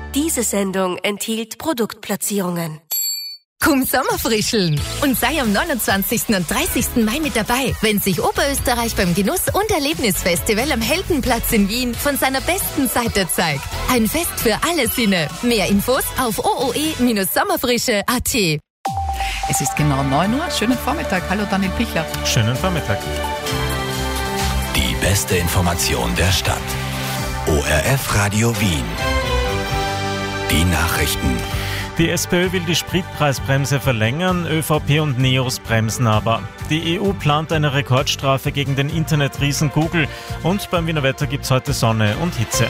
Diese Sendung enthielt Produktplatzierungen. Komm Sommerfrischeln und sei am 29. und 30. Mai mit dabei, wenn sich Oberösterreich beim Genuss- und Erlebnisfestival am Heldenplatz in Wien von seiner besten Seite zeigt. Ein Fest für alle Sinne. Mehr Infos auf ooe-sommerfrische.at. Es ist genau 9 Uhr. Schönen Vormittag. Hallo Daniel Pichler. Schönen Vormittag. Die beste Information der Stadt. ORF Radio Wien. Die Nachrichten. Die SPÖ will die Spritpreisbremse verlängern, ÖVP und NEOS bremsen aber. Die EU plant eine Rekordstrafe gegen den Internetriesen Google und beim Wiener Wetter gibt's heute Sonne und Hitze.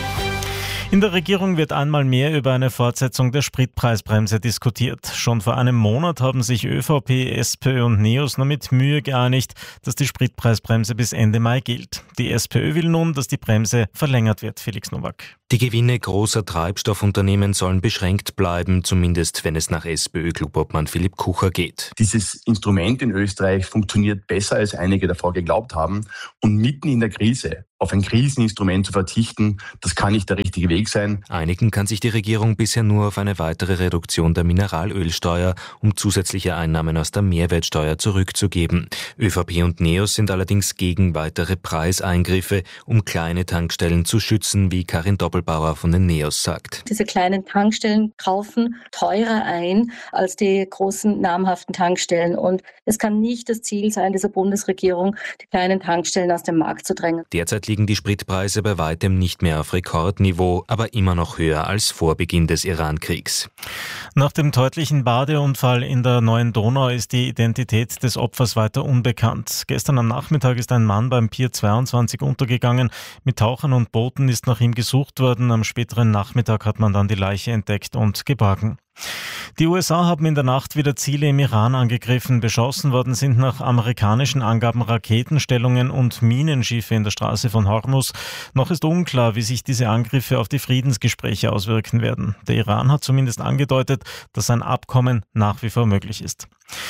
In der Regierung wird einmal mehr über eine Fortsetzung der Spritpreisbremse diskutiert. Schon vor einem Monat haben sich ÖVP, SPÖ und NEOS nur mit Mühe geeinigt, dass die Spritpreisbremse bis Ende Mai gilt. Die SPÖ will nun, dass die Bremse verlängert wird. Felix Nowak. Die Gewinne großer Treibstoffunternehmen sollen beschränkt bleiben, zumindest wenn es nach SPÖ-Klubobmann Philipp Kucher geht. Dieses Instrument in Österreich funktioniert besser, als einige davor geglaubt haben. Und mitten in der Krise auf ein Kriseninstrument zu verzichten, das kann nicht der richtige Weg sein. Einigen kann sich die Regierung bisher nur auf eine weitere Reduktion der Mineralölsteuer, um zusätzliche Einnahmen aus der Mehrwertsteuer zurückzugeben. ÖVP und NEOS sind allerdings gegen weitere Preiseingriffe, um kleine Tankstellen zu schützen, wie Karin Doppelbauer von den NEOS sagt. Diese kleinen Tankstellen kaufen teurer ein als die großen namhaften Tankstellen. Und es kann nicht das Ziel sein, dieser Bundesregierung, die kleinen Tankstellen aus dem Markt zu drängen. Derzeit liegen die Spritpreise bei weitem nicht mehr auf Rekordniveau, aber immer noch höher als vor Beginn des Iran-Kriegs. Nach dem tödlichen Badeunfall in der Neuen Donau ist die Identität des Opfers weiter unbekannt. Gestern am Nachmittag ist ein Mann beim Pier 22 untergegangen. Mit Tauchern und Booten ist nach ihm gesucht worden. Am späteren Nachmittag hat man dann die Leiche entdeckt und geborgen. Die USA haben in der Nacht wieder Ziele im Iran angegriffen. Beschossen worden sind nach amerikanischen Angaben Raketenstellungen und Minenschiffe in der Straße von Hormuz. Noch ist unklar, wie sich diese Angriffe auf die Friedensgespräche auswirken werden. Der Iran hat zumindest angedeutet, dass ein Abkommen nach wie vor möglich ist.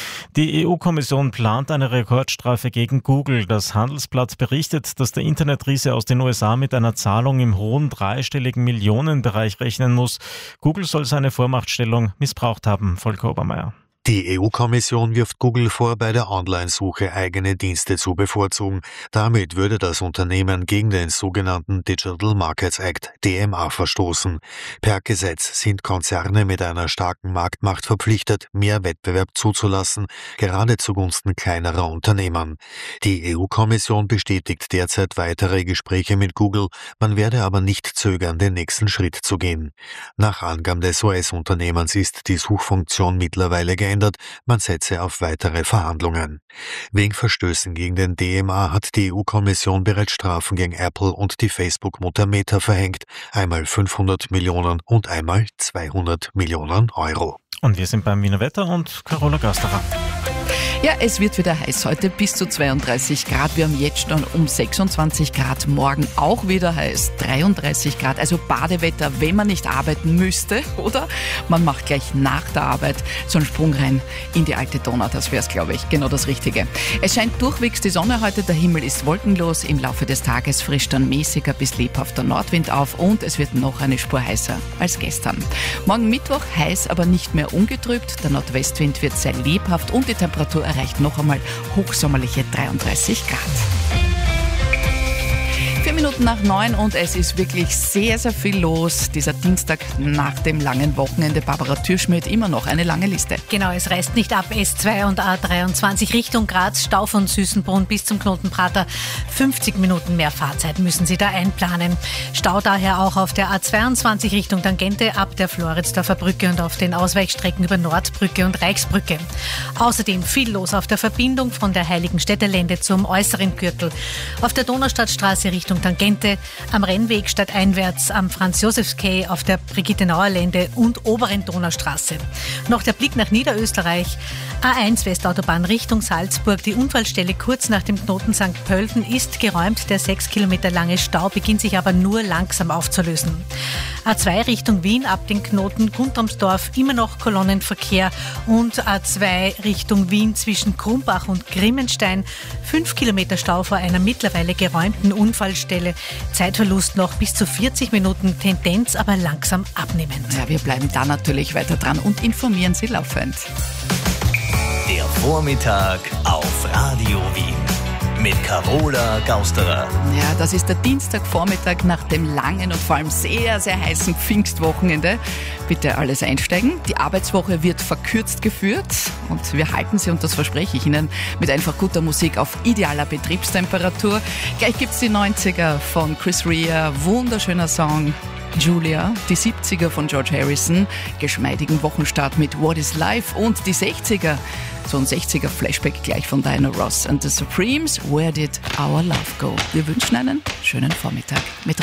Die EU-Kommission plant eine Rekordstrafe gegen Google. Das Handelsblatt berichtet, dass der Internetriese aus den USA mit einer Zahlung im hohen dreistelligen Millionenbereich rechnen muss. Google soll seine Vormachtstellung missbraucht haben. Volker Obermeier. Die EU-Kommission wirft Google vor, bei der Online-Suche eigene Dienste zu bevorzugen. Damit würde das Unternehmen gegen den sogenannten Digital Markets Act, DMA, verstoßen. Per Gesetz sind Konzerne mit einer starken Marktmacht verpflichtet, mehr Wettbewerb zuzulassen, gerade zugunsten kleinerer Unternehmen. Die EU-Kommission bestätigt derzeit weitere Gespräche mit Google, man werde aber nicht zögern, den nächsten Schritt zu gehen. Nach Angaben des US-Unternehmens ist die Suchfunktion mittlerweile geändert. Man setze auf weitere Verhandlungen. Wegen Verstößen gegen den DMA hat die EU-Kommission bereits Strafen gegen Apple und die Facebook-Mutter Meta verhängt. Einmal 500 Millionen und einmal 200 Millionen Euro. Und wir sind beim Wiener Wetter und Carola Gasterer. Ja, es wird wieder heiß heute, bis zu 32 Grad. Wir haben jetzt schon um 26 Grad, morgen auch wieder heiß, 33 Grad. Also Badewetter, wenn man nicht arbeiten müsste, oder? Man macht gleich nach der Arbeit so einen Sprung rein in die alte Donau. Das wäre es, glaube ich, genau das Richtige. Es scheint durchwegs die Sonne heute, der Himmel ist wolkenlos. Im Laufe des Tages frischt dann mäßiger bis lebhafter Nordwind auf und es wird noch eine Spur heißer als gestern. Morgen Mittwoch heiß, aber nicht mehr ungetrübt. Der Nordwestwind wird sehr lebhaft und die Temperatur erreicht noch einmal hochsommerliche 33 Grad. 4 Minuten nach 9 und es ist wirklich sehr, sehr viel los. Dieser Dienstag nach dem langen Wochenende. Barbara Türschmidt, immer noch eine lange Liste. Genau, es reißt nicht ab. S2 und A23 Richtung Graz, Stau von Süßenbrunn bis zum Knotenprater. 50 Minuten mehr Fahrzeit müssen Sie da einplanen. Stau daher auch auf der A22 Richtung Tangente ab der Floridsdorfer Brücke und auf den Ausweichstrecken über Nordbrücke und Reichsbrücke. Außerdem viel los auf der Verbindung von der Heiligenstädter-Lände zum äußeren Gürtel. Auf der Donaustadtstraße Richtung Tangente, am Rennweg stadteinwärts am Franz-Josefs-Quai auf der Brigitte-Nauer-Lände und oberen Donaustraße. Noch der Blick nach Niederösterreich. A1 Westautobahn Richtung Salzburg. Die Unfallstelle kurz nach dem Knoten St. Pölten ist geräumt. Der 6 Kilometer lange Stau beginnt sich aber nur langsam aufzulösen. A2 Richtung Wien ab den Knoten Guntramsdorf immer noch Kolonnenverkehr und A2 Richtung Wien zwischen Krumbach und Grimmenstein 5 Kilometer Stau vor einer mittlerweile geräumten Unfallstelle. Zeitverlust noch bis zu 40 Minuten, Tendenz aber langsam abnehmend. Ja, wir bleiben da natürlich weiter dran und informieren Sie laufend. Der Vormittag auf Radio Wien mit Carola Gausterer. Ja, das ist der Dienstagvormittag nach dem langen und vor allem sehr, sehr heißen Pfingstwochenende. Bitte alles einsteigen. Die Arbeitswoche wird verkürzt geführt und wir halten sie, und das verspreche ich Ihnen, mit einfach guter Musik auf idealer Betriebstemperatur. Gleich gibt's die 90er von Chris Rea, wunderschöner Song. Julia, die 70er von George Harrison, geschmeidigen Wochenstart mit What is Life und die 60er, so ein 60er Flashback gleich von Diana Ross and the Supremes, Where Did Our Love Go? Wir wünschen einen schönen Vormittag mit